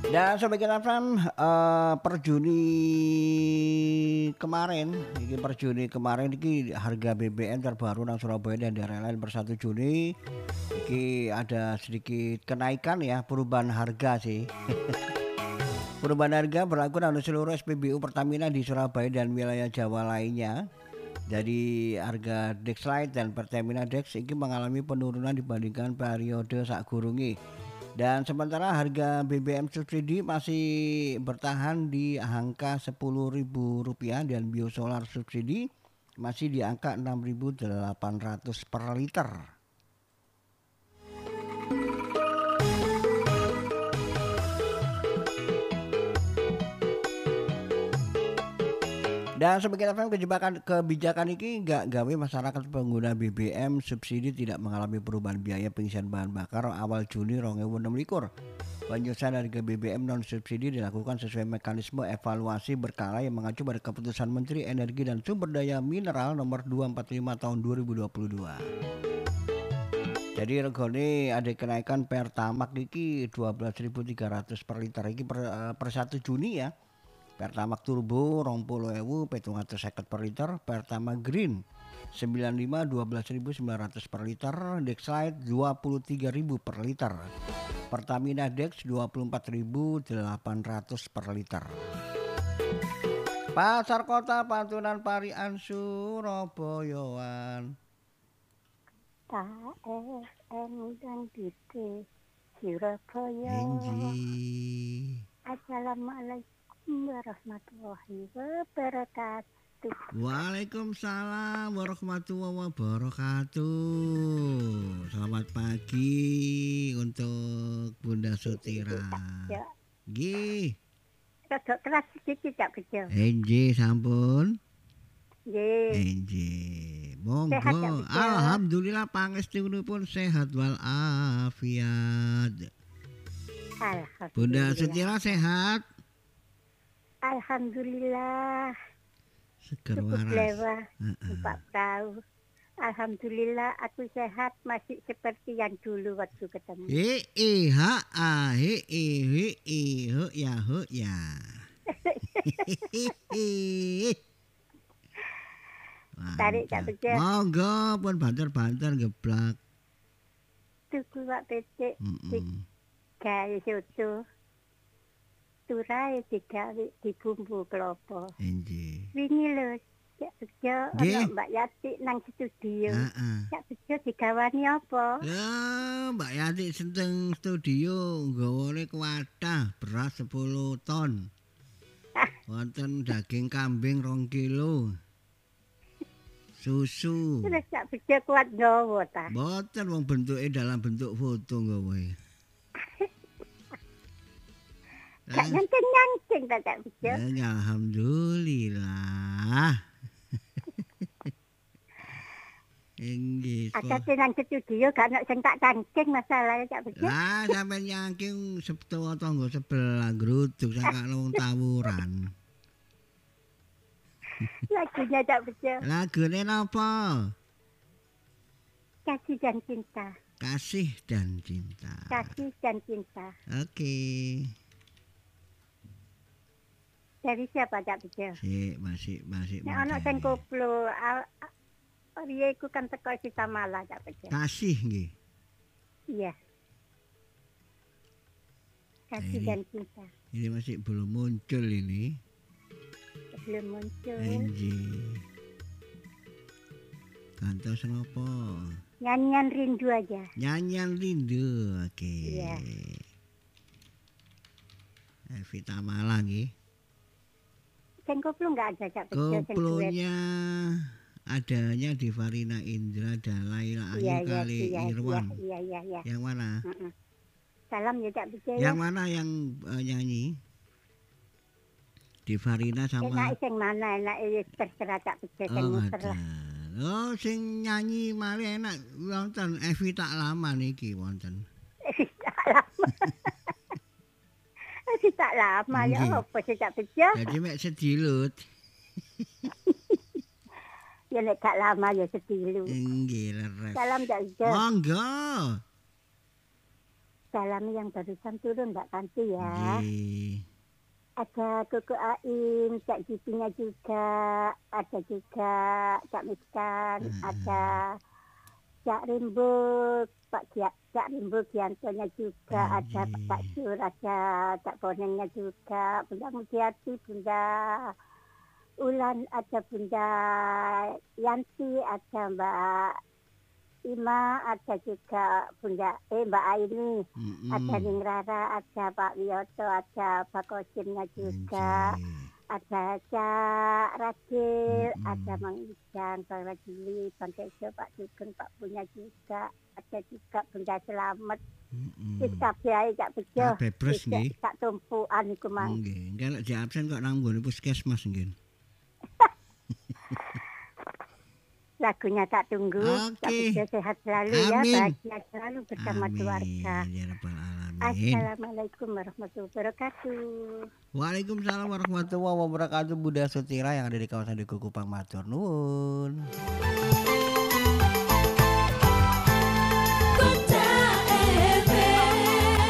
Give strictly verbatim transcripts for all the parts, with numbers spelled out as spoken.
Dan Sobat F M, eee, per Juni kemarin, iki per Juni kemarin iki harga B B M terbaru nang Surabaya dan daerah lain per satu Juni, iki ada sedikit kenaikan ya, perubahan harga sih. Perubahan harga berlaku untuk seluruh S P B U Pertamina di Surabaya dan wilayah Jawa lainnya. Jadi harga Dexlite dan Pertamina Dex ini mengalami penurunan dibandingkan periode sakgurunge. Dan sementara harga B B M subsidi masih bertahan di angka sepuluh ribu rupiah dan biosolar subsidi masih di angka enam ribu delapan ratus per liter. Dan sebagai F M kebijakan kebijakan ini nggak gawe masyarakat pengguna B B M subsidi tidak mengalami perubahan biaya pengisian bahan bakar awal Juni dua ribu enam belas. Penyusunan harga B B M non subsidi dilakukan sesuai mekanisme evaluasi berkala yang mengacu pada keputusan Menteri Energi dan Sumber Daya Mineral nomor dua ratus empat puluh lima tahun dua ribu dua puluh dua. Jadi regane ada kenaikan Pertamax iki dua belas ribu tiga ratus per liter iki per, per satu Juni ya. Pertamax Turbo dua puluh ribu pitung atus seket per liter, Pertamax Green sembilan puluh lima dua belas ribu sembilan ratus per liter, Dexlite dua puluh tiga ribu per liter. Pertamina Dex dua puluh empat ribu delapan ratus per liter. Pasar Kota Pantunan Parian Surabayaan. K S M dan D T Surabaya. Enji. Assalamualaikum warahmatullahi wabarakatuh. Waalaikumsalam warahmatullahi wabarakatuh. Selamat pagi untuk Bunda Sutira. Ya. Nggih. Rada keras sedikit Cak Bejo. Enji sampun. Nggih. Enji. Monggo. Sehat, Cak Bejo. Alhamdulillah pangestunipun sehat walafiat. Alhamdulillah. Bunda Sutira sehat. Alhamdulillah. Seger Cukup waras. lewat Heeh. empat tahun. Alhamdulillah aku sehat masih seperti yang dulu waktu ketemu. He eh ha ah he eh he eh ho ya ho ya. Tarik Cak Bejo. Monggo pun banter-banter geblak. Tuku wak becik Heeh. gawe soto. Turai digawe dibumbu klopo. Enji. Wingi lho, Cak Bejo Nggih. ana Mbak Yati nang studio. Heeh. Cak Bejo digawani apa? Ya, Mbak Yati senteng studio nggawane kuwadah beras sepuluh ton. Wonten daging kambing rong kilo. Susu. Terus Cak Bejo kuat nggawa ta. Mboten wong bentuke dalam bentuk foto nggawe. Gak nyancing-nyancing ta Cak Bejo. Ya, alhamdulillah. Inggih. Ada nang studio gak ono sing tak cancing masalahnya Cak Bejo. Lah sampean nyangking septua tangga sebelah gruduk sakakno wong tawuran. Lagunya Cak Bejo. Lagune napa? Kasih dan cinta. Kasih dan cinta. Kasih dan cinta. Oke. Dari siapa Cak Bejo? Sik masih masih. Nek ono sing modern. koplo Riye iku kan teko Sitamala Cak Bejo. Kasih nggih. Iya. Kasih Ini- dan cinta. Ini masih belum muncul ini. Belum muncul. Enji. Kantos napa? Nyanyian rindu aja. Nyanyian rindu. Oke. Iya. Evita Mala nggih. Sing koplo enggak ada Cak Bejo sing duet. Koplonya adanya di Farina Indra Dalaila Ayu Iya, iya, kali iya, Irwan. Iya, iya, iya. Yang mana? Heeh. Salam ya Cak Bejo. Yang mana yang eh, nyanyi? Di Farina sama Enak sing mana enak ya terserah Cak Bejo sing Oh, muter ada. lah. Oh, sing nyanyi mari enak wonten Evita Lama niki wonten. Tak lama. Eh, tak lama ya Nggih. apa sih Cak Bejo? Jadi mek sedilut. Ya nek gak lama ya sedilu. Nggih leres. Salam Cak Bejo. Monggo. salami yang barusan turun Mbak Tanti ya. Nggih. Ada Koko Ain, Cak Gipinya juga, ada juga Cak Miskan, Heeh. ada Cak Rimbo, Pak Gia, Cak Rimbo Giantonya juga, ada Nggih. Pak Sur, ada Cak Bonengnya juga, Bunda Mujiati, Bunda Ulan, ada Bunda Yanti, ada Mbak Ima, ada juga Bunda eh Mbak Aini, Mhm. ada Ning Rara, ada Pak Wiyoto, ada Pak Kosimnya juga, Nggih. ada Cak Radil, Mm-mm. ada Mang Ijan, Bang Rajili, Bang Tejo, Pak Sugeng, Pak Punya juga, ada juga Bunda Selamat, Mhm. wis kabeh ae Cak Bejo, Kabeh bres wis nggih. sak tumpukan iku Mang. Nggih, engke lek di absen kok nang nggone puskesmas nggih. Lagunya tak tunggu, Cak Oke. Bejo sehat selalu ya, Amin. bahagia selalu bersama keluarga. Ya rabbal alamin. Assalamualaikum warahmatullahi wabarakatuh. Waalaikumsalam warahmatullahi wabarakatuh. Bunda Sutira yang ada di kawasan Duku Kupang, matur nuwun. Kota F M.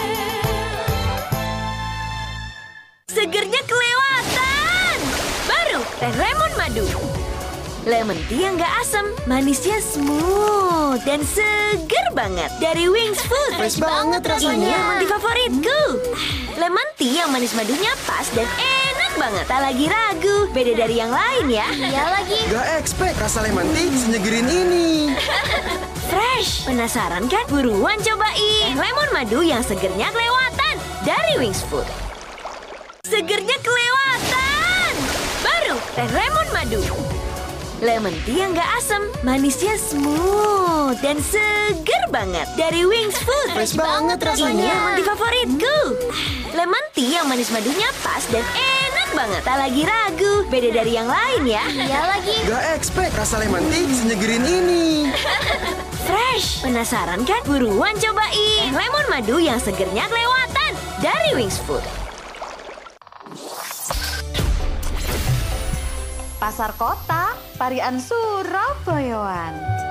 Segernya kelewatan. Baru teh lemon madu. Lemon tea yang gak asam, manisnya smooth dan seger banget dari Wings Food. Fresh banget rasanya. Ini yang mandi favoritku. Lemon tea yang manis madunya pas dan enak banget. Tak lagi ragu, beda dari yang lain ya. Iya lagi. Gak expect rasa lemon tea senyegerin ini. Fresh. Penasaran kan? Buruan cobain lemon madu yang segernya kelewatan dari Wings Food. Segernya kelewatan. Baru teh lemon madu. Lemon tea yang gak asam, manisnya smooth dan seger banget dari Wings Food. Fresh banget rasanya. Ini yang mandi favoritku. Lemon tea yang manis madunya pas dan enak banget. Tak lagi ragu, beda dari yang lain ya. Iya lagi. Gak expect rasa lemon tea senyegerin ini. Fresh. Penasaran kan? Buruan cobain lemon madu yang segernya kelewatan dari Wings Food. Pasar Kota, Parian Surabayaan.